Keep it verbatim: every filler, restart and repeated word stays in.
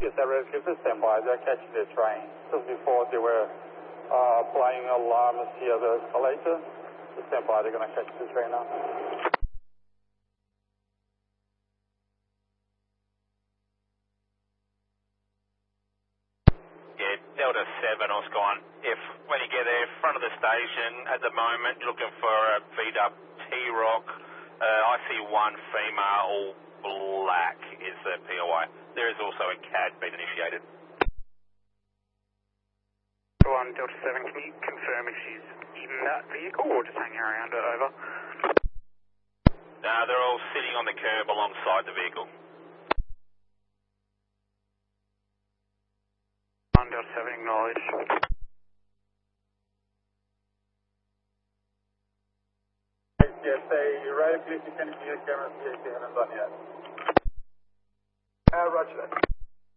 Yes, that rescue to stand by. They're catching their train. Just before they were uh, applying alarms here, the escalator. To stand by, they're going to catch the train now. Yeah, Delta seven, Oscar one. If, when you get there, front of the station, at the moment, you're looking for a beat-up T-Rock. Uh, I see one female, all black is the P O I. There is also a C A D being initiated. one, Delta seven, can you confirm if she's in that vehicle or just hanging around it? Over. No, they're all sitting on the curb alongside the vehicle. one, Delta seven, acknowledged. Yes, they right, please, you can see the camera, see if they haven't done yet. Uh, roger that.